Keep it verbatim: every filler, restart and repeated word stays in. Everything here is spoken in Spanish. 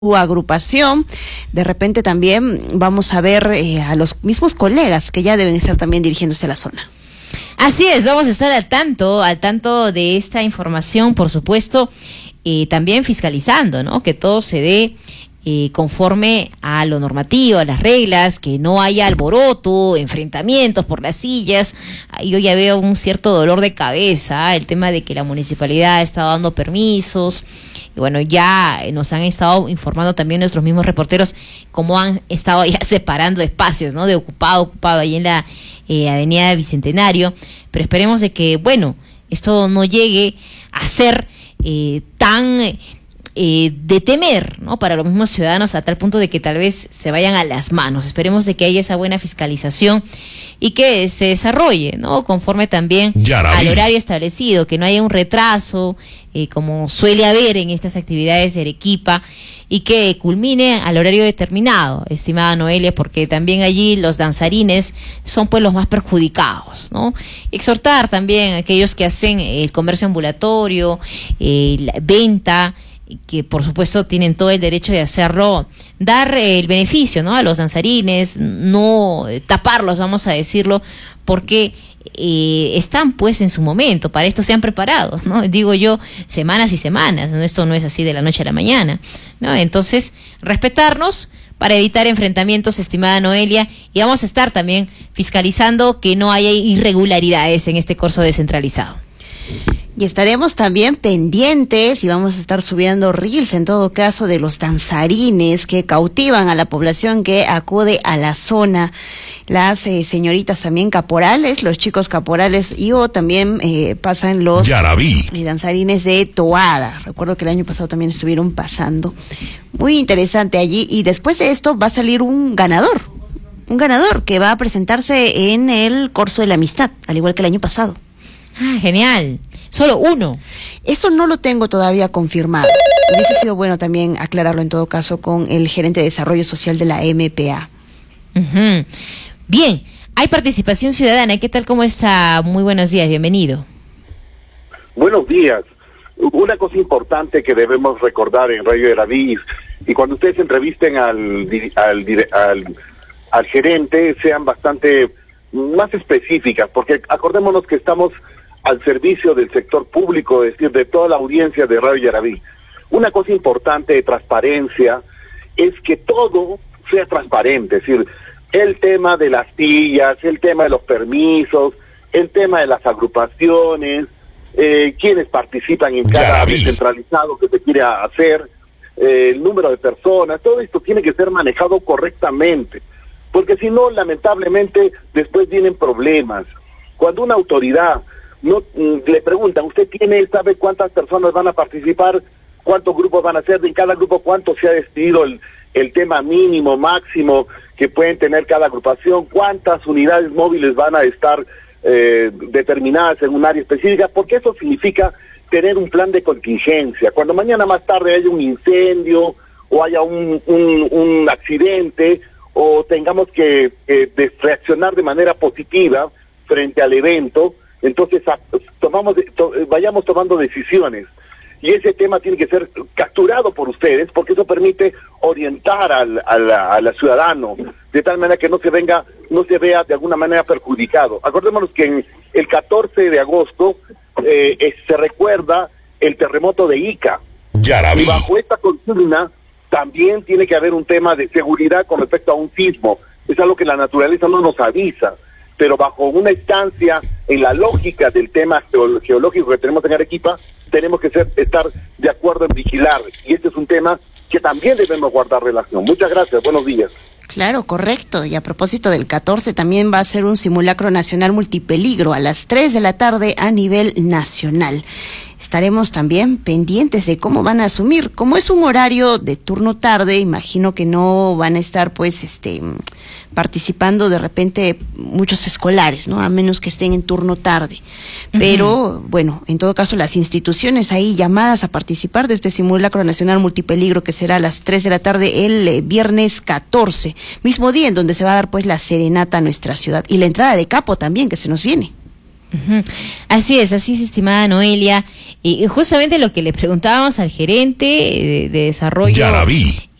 su agrupación. De repente también vamos a ver eh, a los mismos colegas que ya deben estar también dirigiéndose a la zona. Así es, vamos a estar al tanto, al tanto de esta información, por supuesto, eh, también fiscalizando, ¿no? Que todo se dé eh, conforme a lo normativo, a las reglas, que no haya alboroto, enfrentamientos por las sillas. Yo ya veo un cierto dolor de cabeza, el tema de que la municipalidad ha estado dando permisos. Y bueno, ya nos han estado informando también nuestros mismos reporteros cómo han estado ya separando espacios, ¿no? De ocupado, ocupado ahí en la eh, avenida Bicentenario. Pero esperemos de que, bueno, esto no llegue a ser eh, tan eh, de temer, ¿no? Para los mismos ciudadanos, a tal punto de que tal vez se vayan a las manos. Esperemos de que haya esa buena fiscalización y que se desarrolle, ¿no? Conforme también Yaraví. Al horario establecido, que no haya un retraso, eh, como suele haber en estas actividades de Arequipa, y que culmine al horario determinado, estimada Noelia, porque también allí los danzarines son pues los más perjudicados, ¿no? Exhortar también a aquellos que hacen el comercio ambulatorio, eh, la venta, que por supuesto tienen todo el derecho de hacerlo, dar el beneficio, ¿no? A los danzarines, no taparlos, vamos a decirlo, porque eh, están pues en su momento, para esto se han preparado, ¿no? Digo yo, semanas y semanas, ¿no? Esto no es así de la noche a la mañana, ¿no? Entonces, respetarnos para evitar enfrentamientos, estimada Noelia, y vamos a estar también fiscalizando que no haya irregularidades en este curso descentralizado. Y estaremos también pendientes y vamos a estar subiendo reels en todo caso de los danzarines que cautivan a la población que acude a la zona, las eh, señoritas también caporales, los chicos caporales y o también eh, pasan los eh, danzarines de Toada. Recuerdo que el año pasado también estuvieron pasando. Muy interesante allí, y después de esto va a salir un ganador, un ganador que va a presentarse en el Corso de la Amistad, al igual que el año pasado. Ah, genial. Solo uno. Eso no lo tengo todavía confirmado. Hubiese sido bueno también aclararlo en todo caso con el gerente de desarrollo social de la M P A. Uh-huh. Bien, hay participación ciudadana. ¿Qué tal? ¿Cómo está? Muy buenos días, bienvenido. Buenos días. Una cosa importante que debemos recordar en Radio Yaraví, y cuando ustedes entrevisten al, al, al, al gerente, sean bastante más específicas, porque acordémonos que estamos al servicio del sector público, es decir, de toda la audiencia de Radio Yaraví. Una cosa importante de transparencia es que todo sea transparente, es decir, el tema de las sillas, el tema de los permisos, el tema de las agrupaciones, eh, quienes participan en cada descentralizado que se quiere hacer, eh, el número de personas, todo esto tiene que ser manejado correctamente, porque si no, lamentablemente, después vienen problemas. Cuando una autoridad no le preguntan, ¿usted tiene, sabe cuántas personas van a participar, cuántos grupos van a ser, en cada grupo cuánto se ha decidido el, el tema mínimo, máximo que pueden tener cada agrupación, cuántas unidades móviles van a estar eh, determinadas en un área específica? Porque eso significa tener un plan de contingencia. Cuando mañana más tarde haya un incendio o haya un, un, un accidente o tengamos que eh, de reaccionar de manera positiva frente al evento, entonces tomamos, to, vayamos tomando decisiones, y ese tema tiene que ser capturado por ustedes, porque eso permite orientar al, al, al ciudadano de tal manera que no se venga, no se vea de alguna manera perjudicado. Acordémonos que en el catorce de agosto eh, eh, se recuerda el terremoto de Ica, y bajo esta consigna también tiene que haber un tema de seguridad con respecto a un sismo. Es algo que la naturaleza no nos avisa, pero bajo una instancia en la lógica del tema geológico que tenemos en Arequipa, tenemos que ser, estar de acuerdo en vigilar, y este es un tema que también debemos guardar relación. Muchas gracias, buenos días. Claro, correcto. Y a propósito del catorce, también va a ser un simulacro nacional multipeligro a las tres de la tarde a nivel nacional. Estaremos también pendientes de cómo van a asumir. Como es un horario de turno tarde, imagino que no van a estar pues este participando de repente muchos escolares, ¿no? A menos que estén en turno tarde. Pero, uh-huh. bueno, en todo caso, las instituciones ahí llamadas a participar de este simulacro nacional multipeligro, que será a las tres de la tarde el eh, viernes catorce, mismo día en donde se va a dar pues la serenata a nuestra ciudad, y la entrada de Capo también, que se nos viene. Uh-huh. Así es, así es, estimada Noelia. Y justamente lo que le preguntábamos al gerente de, de desarrollo Yaraví.